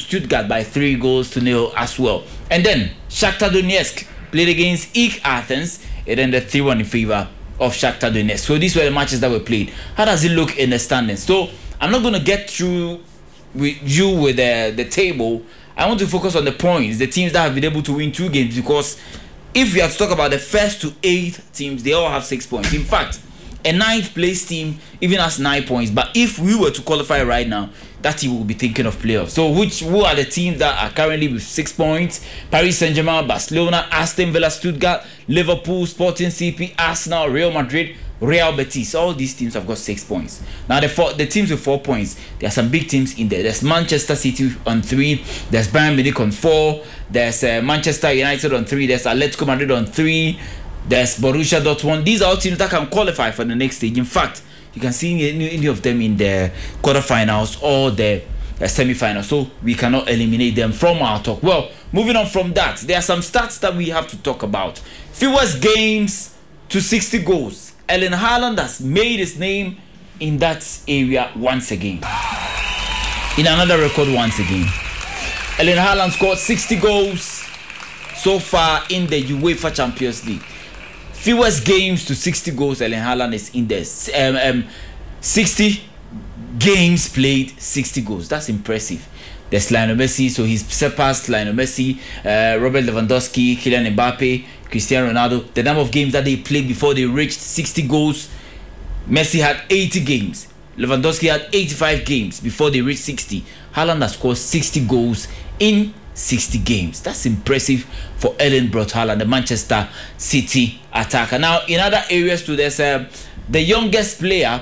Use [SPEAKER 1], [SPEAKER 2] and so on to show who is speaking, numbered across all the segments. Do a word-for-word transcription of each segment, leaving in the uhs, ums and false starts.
[SPEAKER 1] Stuttgart by three goals to nil as well. And then Shakhtar Donetsk played against A E K Athens. It ended three one in favor of Shakhtar Donetsk. So these were the matches that were played. How does it look in the standings? So I'm not going to get through with you with the, the table. I want to focus on the points, the teams that have been able to win two games, because if we have to talk about the first to eight teams, they all have six points. In fact, a ninth place team even has nine points. But if we were to qualify right now, that team will be thinking of playoffs. So which who are the teams that are currently with six points? Paris Saint-Germain, Barcelona, Aston Villa, Stuttgart, Liverpool, Sporting C P, Arsenal, Real Madrid, Real Betis. All these teams have got six points. Now the four, the teams with four points, there are some big teams in there. There's Manchester City on three. There's Bayern Munich on four. There's uh, Manchester United on three. There's Atletico Madrid on three. There's Borussia Dortmund. These are all teams that can qualify for the next stage. In fact, you can see any, any of them in the quarterfinals or the uh, semi-finals. So we cannot eliminate them from our talk. Well, moving on from that, there are some stats that we have to talk about. Fewest games to sixty goals. Erling Haaland has made his name in that area once again. In another record once again. Erling Haaland scored sixty goals so far in the UEFA Champions League. Fewest games to sixty goals, Erling Haaland is in there. Um, um, sixty games played, sixty goals. That's impressive. There's Lionel Messi, so he's surpassed Lionel Messi, uh, Robert Lewandowski, Kylian Mbappe, Cristiano Ronaldo. The number of games that they played before they reached sixty goals, Messi had eighty games. Lewandowski had eighty-five games before they reached sixty. Haaland has scored sixty goals in sixty games. That's impressive for Erling Braut Haaland, the Manchester City attacker. Now, in other areas too, there's uh, the youngest player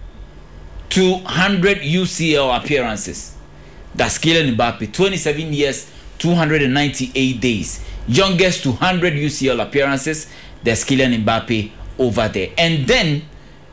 [SPEAKER 1] to one hundred U C L appearances. That's Kylian Mbappe, twenty-seven years, two hundred ninety-eight days. Youngest to one hundred U C L appearances, there's Kylian Mbappe over there. And then,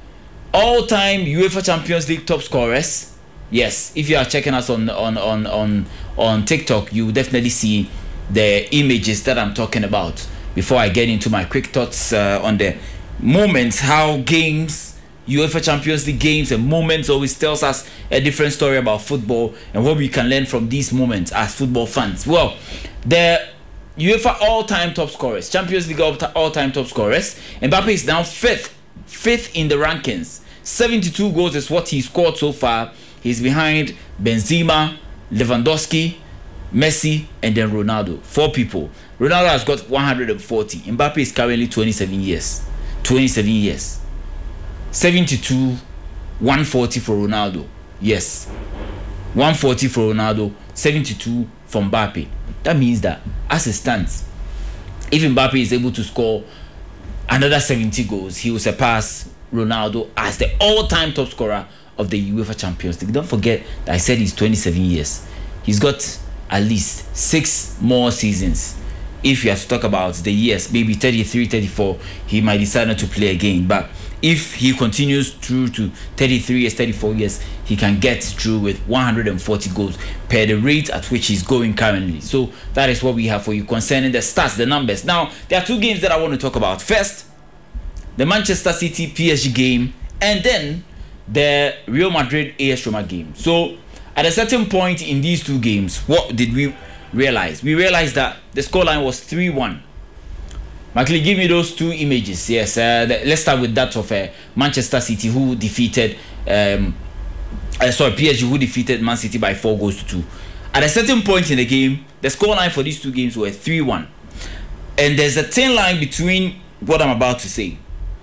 [SPEAKER 1] all-time UEFA Champions League top scorers. Yes, if you are checking us on on on on on TikTok, you will definitely see the images that I'm talking about. Before I get into my quick thoughts uh, on the moments, how games, UEFA Champions League games and moments always tells us a different story about football and what we can learn from these moments as football fans. Well, the UEFA all-time top scorers, Champions League all-time top scorers, Mbappe is now fifth, fifth in the rankings. seventy-two goals is what he scored so far. He's behind Benzema, Lewandowski, Messi, and then Ronaldo. Four people. Ronaldo has got one hundred forty. Mbappe is currently twenty-seven years. twenty-seven years. seventy-two, one forty for Ronaldo. Yes. one forty for Ronaldo, seventy-two for Mbappe. That means that as it stands, if Mbappe is able to score another seventy goals, he will surpass Ronaldo as the all-time top scorer of the UEFA Champions League. Don't forget that I said he's twenty-seven years. He's got at least six more seasons. If you have to talk about the years, maybe thirty-three, thirty-four, he might decide not to play again. But if he continues through to thirty-three years, thirty-four years, he can get through with one hundred forty goals per the rate at which he's going currently. So that is what we have for you concerning the stats, the numbers. Now, there are two games that I want to talk about. First, the Manchester City P S G game, and then the Real Madrid A S Roma game. So at a certain point in these two games, what did we realize? We realized that the scoreline was three one. Mackley, give me those two images. Yes, uh, the, let's start with that of uh, Manchester City, who defeated um, uh, sorry, P S G, who defeated Man City by four goals to two. At a certain point in the game, the scoreline for these two games were three one. And there's a thin line between what I'm about to say.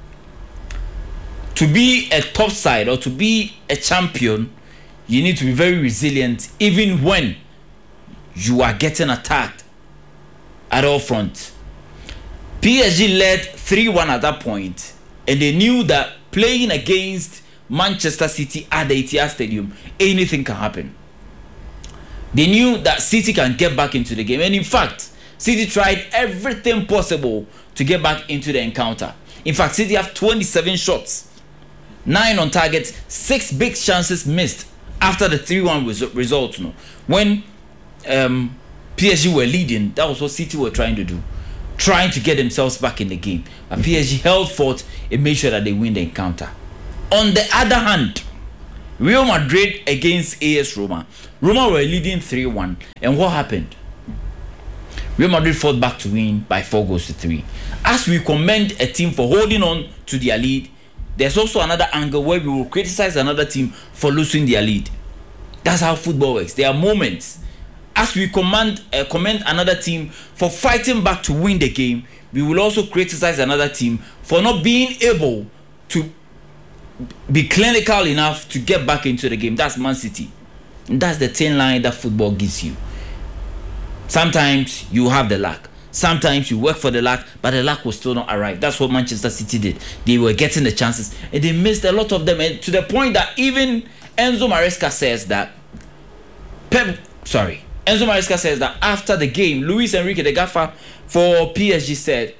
[SPEAKER 1] To be a top side or to be a champion, you need to be very resilient even when you are getting attacked at all front. P S G led three one at that point, and they knew that playing against Manchester City at the Etihad Stadium, anything can happen. They knew that City can get back into the game, and in fact, City tried everything possible to get back into the encounter. In fact, City have twenty-seven shots, nine on target, six big chances missed after the three one result. You know, when um, P S G were leading, that was what City were trying to do, trying to get themselves back in the game. But P S G held forth and made sure that they win the encounter. On the other hand, Real Madrid against A S Roma. Roma were leading three one. And what happened? Real Madrid fought back to win by four goals to three. As we commend a team for holding on to their lead, there's also another angle where we will criticize another team for losing their lead. That's how football works. There are moments. As we command, uh, commend another team for fighting back to win the game, we will also criticize another team for not being able to be clinical enough to get back into the game. That's Man City. And that's the thin line that football gives you. Sometimes you have the luck. Sometimes you work for the luck, but the luck will still not arrive. That's what Manchester City did. They were getting the chances, and they missed a lot of them. And to the point that even Enzo Maresca says that Pep, sorry, Enzo Maresca says that after the game, Luis Enrique, the gaffer for P S G, said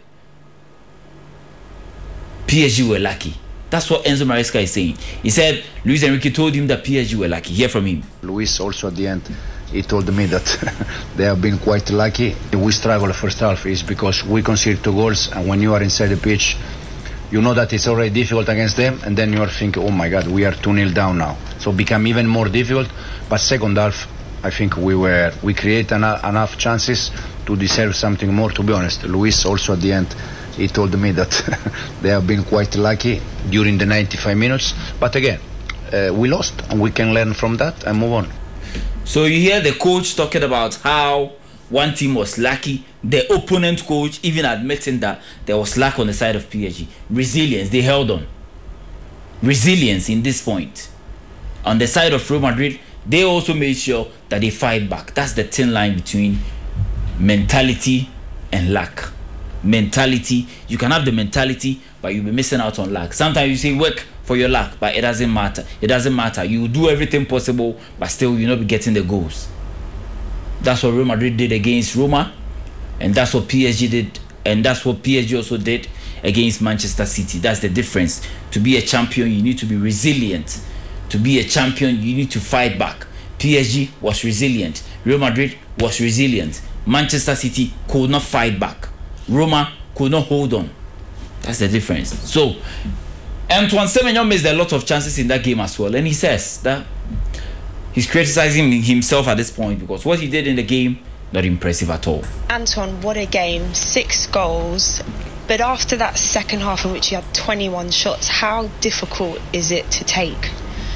[SPEAKER 1] P S G were lucky. That's what Enzo Maresca is saying. He said Luis Enrique told him that P S G were lucky. Hear from him.
[SPEAKER 2] Luis also at the end, he told me that they have been quite lucky. We struggle the first half is because we conceded two goals, and when you are inside the pitch, you know that it's already difficult against them, and then you are thinking, oh my God, we are two nil down now. So it become even more difficult. But second half, I think we were we create enough, enough chances to deserve something more, to be honest. Luis also at the end, he told me that they have been quite lucky during the ninety-five minutes. But again, uh, we lost, and we can learn from that and move on.
[SPEAKER 1] So you hear the coach talking about how one team was lucky. The opponent coach even admitting that there was luck on the side of P S G. Resilience, they held on. Resilience in this point. On the side of Real Madrid, they also made sure that they fight back. That's the thin line between mentality and luck. Mentality, you can have the mentality, but you'll be missing out on luck. Sometimes you say work for your luck, but it doesn't matter. It doesn't matter. You do everything possible, but still you'll not be getting the goals. That's what Real Madrid did against Roma, and that's what P S G did, and that's what P S G also did against Manchester City. That's the difference. To be a champion, you need to be resilient. To be a champion, you need to fight back. P S G was resilient. Real Madrid was resilient. Manchester City could not fight back. Roma could not hold on. That's the difference. So, Antoine Semenyo missed a lot of chances in that game as well. And he says that he's criticizing himself at this point because what he did in the game, not impressive at all.
[SPEAKER 3] Antoine, what a game. Six goals. But after that second half in which he had twenty-one shots, how difficult is it to take?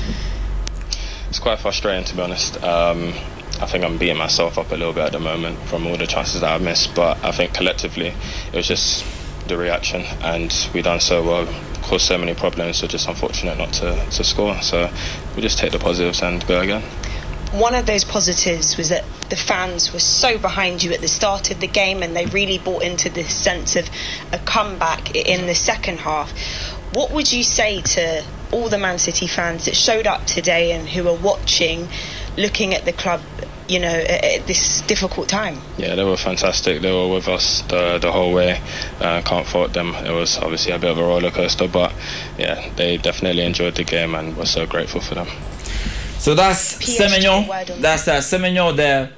[SPEAKER 4] It's quite frustrating, to be honest. Um, I think I'm beating myself up a little bit at the moment from all the chances that I've missed, but I think collectively it was just the reaction, and we done so well, caused so many problems, so just unfortunate not to, to score. So we just take the positives and go again.
[SPEAKER 3] One of those positives was that the fans were so behind you at the start of the game, and they really bought into this sense of a comeback in the second half. What would you say to all the Man City fans that showed up today and who are watching, looking at the club, you know, at, at this difficult time?
[SPEAKER 4] Yeah, they were fantastic. They were with us the, the whole way. Uh, can't fault them. It was obviously a bit of a roller coaster, but yeah, they definitely enjoyed the game and we're so grateful for them.
[SPEAKER 1] So that's Semenyo. That's uh, Semenyo, the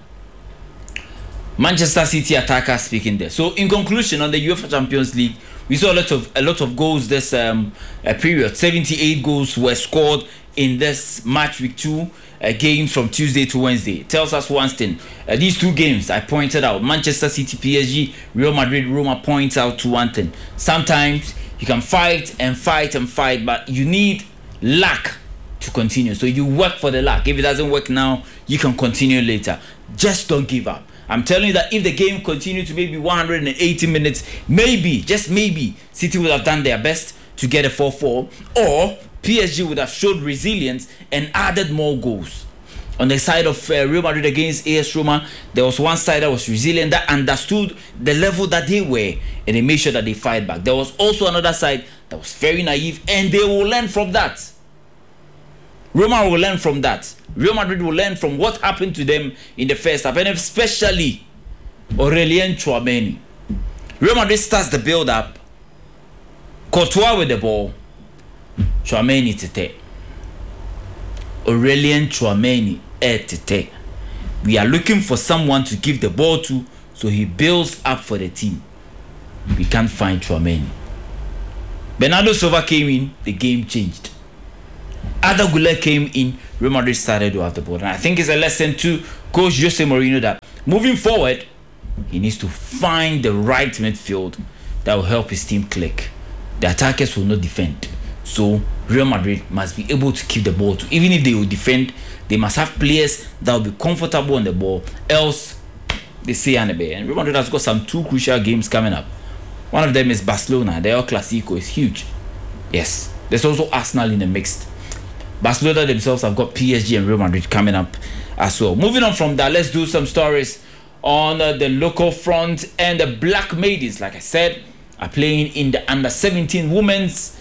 [SPEAKER 1] Manchester City attacker, speaking there. So in conclusion, on the UEFA Champions League, we saw a lot of a lot of goals this um, uh, period. seventy-eight goals were scored in this match week two uh, games from Tuesday to Wednesday. It tells us one thing. Uh, these two games I pointed out, Manchester City, P S G, Real Madrid, Roma, points out to one thing. Sometimes you can fight and fight and fight, but you need luck to continue. So you work for the luck. If it doesn't work now, you can continue later. Just don't give up. I'm telling you that if the game continued to maybe one hundred eighty minutes, maybe, just maybe, City would have done their best to get a four four, or P S G would have showed resilience and added more goals. On the side of uh, Real Madrid against A S Roma, there was one side that was resilient, that understood the level that they were, and they made sure that they fight back. There was also another side that was very naive, and they will learn from that. Roma will learn from that. Real Madrid will learn from what happened to them in the first half, and especially Aurelien Tchouameni. Real Madrid starts the build-up. Courtois with the ball. Tchouameni tete. Aurelien Tchouameni tete. We are looking for someone to give the ball to, so he builds up for the team. We can't find Tchouameni. Bernardo Silva came in, the game changed. Arda Güler came in, Real Madrid started to have the ball. And I think it's a lesson to Coach Jose Mourinho that moving forward, he needs to find the right midfield that will help his team click. The attackers will not defend. So Real Madrid must be able to keep the ball too. Even if they will defend, they must have players that will be comfortable on the ball. Else, they say Anabe. And Real Madrid has got some two crucial games coming up. One of them is Barcelona. The El Clasico is huge. Yes. There's also Arsenal in the mix. Barcelona themselves have got P S G and Real Madrid coming up as well. Moving on from that, let's do some stories on uh, the local front. And the Black Maidens, like I said, are playing in the under seventeen Women's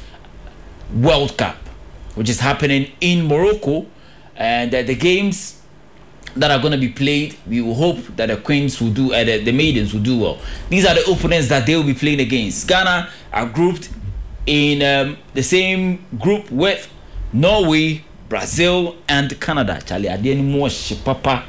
[SPEAKER 1] World Cup, which is happening in Morocco. And uh, the games that are going to be played, we will hope that the Queens will do, uh, the, the Maidens will do well. These are the opponents that they will be playing against. Ghana are grouped in um, the same group with Norway, Brazil, and Canada. Charlie, I didn't more papa.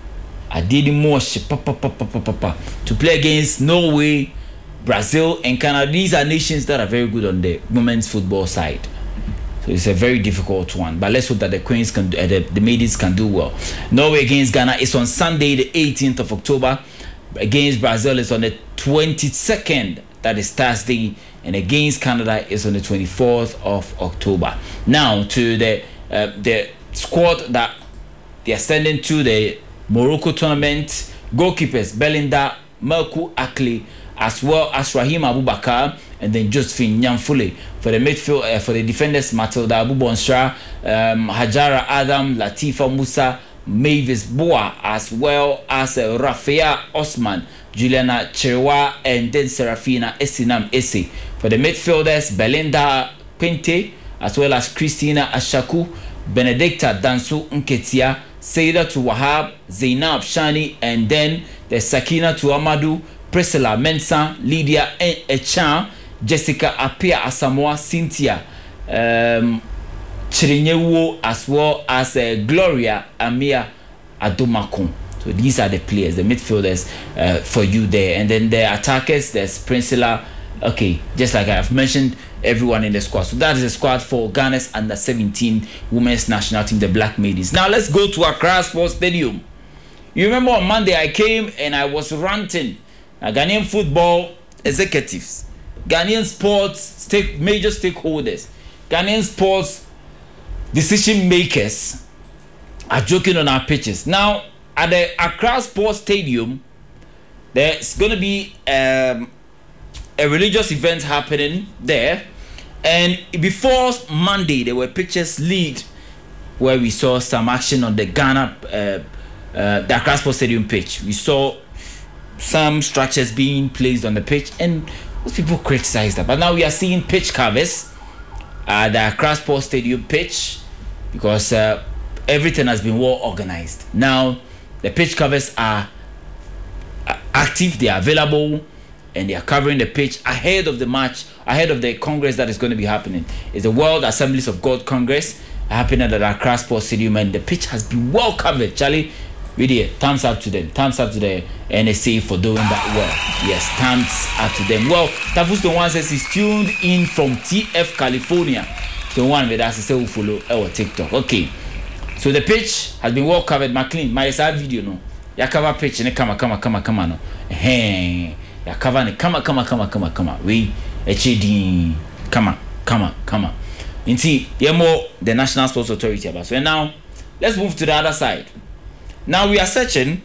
[SPEAKER 1] I didn't more papa papa papa to play against Norway, Brazil, and Canada. These are nations that are very good on the women's football side. So it's a very difficult one. But let's hope that the Queens can, uh, the, the Maidens can do well. Norway against Ghana is on Sunday, the eighteenth of October. Against Brazil is on the twenty-second. That is Thursday. And against Canada is on the twenty-fourth of October. Now to the uh, the squad that they are sending to the Morocco tournament. Goalkeepers Belinda Melku Akli, as well as Rahim Abubakar, and then Josephine Nyamfule. For the midfield, uh, for the defenders, Matilda Abubonsra, um, Hajara Adam, Latifa Musa, Mavis Boa, as well as uh, Rafia Osman, Juliana Cherewa, and then Serafina Esinam Ese. For the midfielders, Belinda Pente, as well as Christina Ashaku, Benedicta Dansu Nketia, Saida to Wahab, Zainab Shani, and then the Sakina to Amadou, Priscilla Mensah, Lydia Echan, Jessica Apia Asamoah, Cynthia um, Chirinyewo, as well as uh, Gloria Amia Adomakun. So these are the players, the midfielders uh, for you there. And then the attackers, there's Priscilla. Okay, just like I've mentioned, everyone in the squad. So that is the squad for Ghana's under seventeen women's national team, the Black Maidens. Now let's go to Accra Sports Stadium. You remember on Monday I came and I was ranting at Ghanaian football executives, Ghanaian sports stake, major stakeholders, Ghanaian sports decision makers are joking on our pitches. Now at the Accra Sports Stadium, there's going to be um, a religious event happening there, and before Monday there were pictures leaked where we saw some action on the Ghana uh, uh, the Accra Sports Stadium pitch. We saw some structures being placed on the pitch, and most people criticized that. But now we are seeing pitch covers at the Accra Sports Stadium pitch because uh, everything has been well organized. Now the pitch covers are active, they are available, and they are covering the pitch ahead of the match, ahead of the congress that is going to be happening. It's the World Assemblies of God Congress happening at the Accra Sports Stadium, and the pitch has been well covered. Charlie, really, thumbs up to them. Thumbs up to the N S A for doing that well. Yes, thumbs up to them. Well, Tafus the one says he's tuned in from T F California. The one with us is follow our TikTok. Okay, so the pitch has been well covered. McLean, my side video no. Ya cover pitch and come come come come no. Hey. Ya cover ne come come come come come. We H D come come come. Inti yemo the National Sports Authority about. So now let's move to the other side. Now we are searching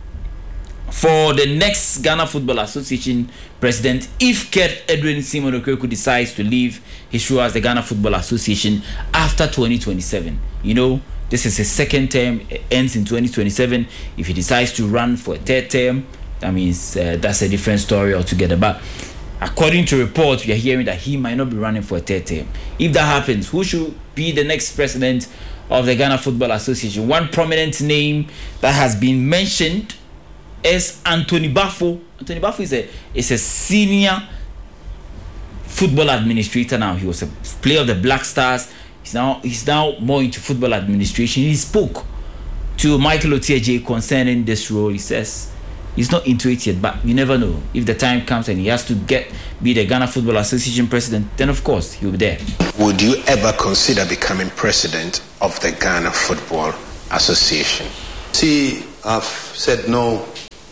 [SPEAKER 1] for the next Ghana Football Association president if Kurt Edwin Simon Okoeku decides to leave his role as the Ghana Football Association after twenty twenty-seven. You know, this is his second term, it ends in twenty twenty-seven. If he decides to run for a third term, that means uh, that's a different story altogether. But according to reports, we are hearing that he might not be running for a third term. If that happens, who should be the next president of the Ghana Football Association? One prominent name that has been mentioned is Anthony Bafo. Anthony Bafo is a is a senior football administrator now. He was a player of the Black Stars. He's now he's now more into football administration. He spoke to Michael Otieje concerning this role. He says He's not into it yet, but you never know. If the time comes and he has to get be the Ghana Football Association president, then of course he'll be there.
[SPEAKER 5] Would you ever consider becoming president of the Ghana Football Association?
[SPEAKER 6] See, I've said no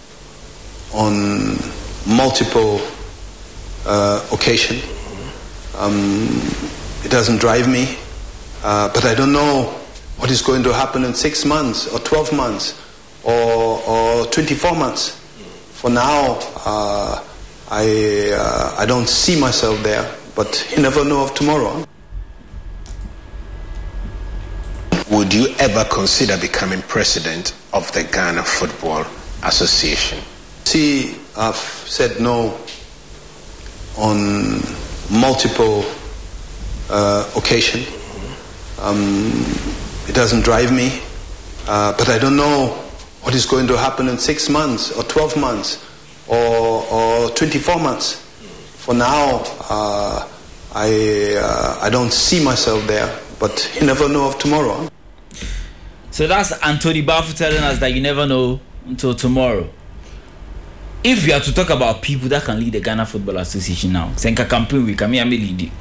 [SPEAKER 6] on multiple uh, occasions. Um, it doesn't drive me, uh, but I don't know what is going to happen in six months or twelve months or, or twenty-four months. For now, uh, I uh, I don't see myself there, but you never know of tomorrow.
[SPEAKER 5] Would you ever consider becoming president of the Ghana Football Association?
[SPEAKER 6] See, I've said no on multiple uh, occasions. Um, it doesn't drive me, uh, but I don't know what is going to happen in six months or twelve months or, or twenty-four months. For now, uh, I uh, I don't see myself there, but you never know of tomorrow.
[SPEAKER 1] So that's Anthony Bafo telling us that you never know until tomorrow. If we are to talk about people that can lead the Ghana Football Association now, Senka campaign we can lead it.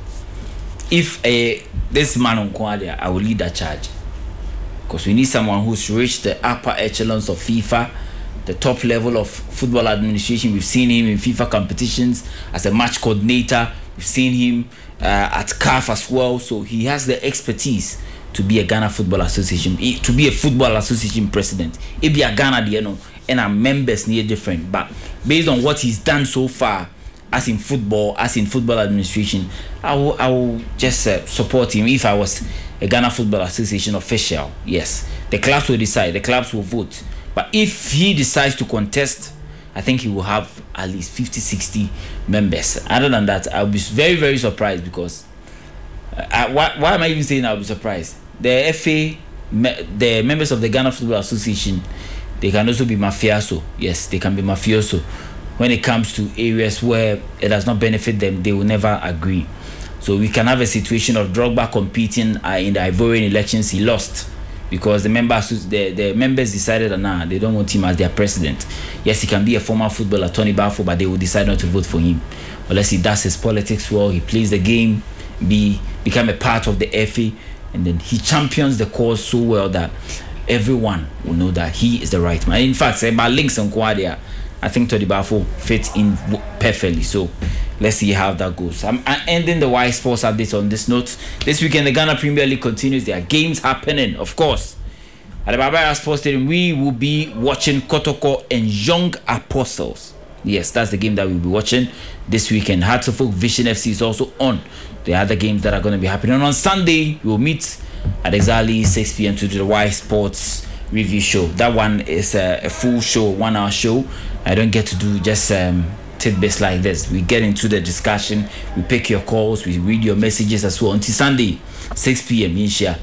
[SPEAKER 1] If uh, this man on Kwadia, I will lead that charge. Because we need someone who's reached the upper echelons of FIFA, the top level of football administration. We've seen him in FIFA competitions as a match coordinator. We've seen him uh, at C A F as well. So he has the expertise to be a Ghana Football Association, to be a football association president. It be a Ghana, you know, and our members need different. But based on what he's done so far, as in football, as in football administration, I will, I will just uh, support him if I was a Ghana Football Association official. Yes, the clubs will decide, the clubs will vote. But if he decides to contest, I think he will have at least fifty, sixty members. Other than that, I'll be very, very surprised because uh, I, why, why am I even saying I'll be surprised? The F A, me, the members of the Ghana Football Association, they can also be mafioso. Yes, they can be mafioso. When it comes to areas where it does not benefit them, they will never agree. So we can have a situation of Drogba competing uh, in the Ivorian elections. He lost because the members, the, the members decided that nah, they don't want him as their president. Yes, he can be a former footballer, Tony Bafo, but they will decide not to vote for him unless he does his politics well. He plays the game, be become a part of the F A, and then he champions the cause so well that everyone will know that he is the right man. In fact, say by links on Kwadia, I think Tony Bafo fits in perfectly. So let's see how that goes. I'm, I'm ending the Y Sports update on this note. This weekend, the Ghana Premier League continues. There are games happening, of course. At the Barbara Sports Stadium, we will be watching Kotoko and Young Apostles. Yes, that's the game that we'll be watching this weekend. Hearts of Oak Vision F C is also on. The other games that are going to be happening. And on Sunday, we'll meet at exactly six p.m. to do the Y Sports review show. That one is a, a full show, one hour show. I don't get to do just um, tidbits like this. We get into the discussion, we pick your calls, we read your messages as well. Until Sunday, six p.m. Insha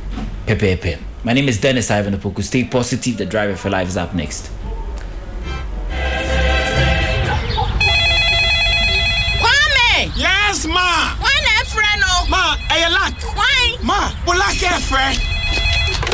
[SPEAKER 1] Pepe Pepe. My name is Dennis Ivan Opoku. Stay positive. The Driver for Life is up next.
[SPEAKER 7] Kwame!
[SPEAKER 8] Yes, ma!
[SPEAKER 7] Why not friend?
[SPEAKER 8] Ma, are you luck?
[SPEAKER 7] Why?
[SPEAKER 8] Ma, well, like your friend.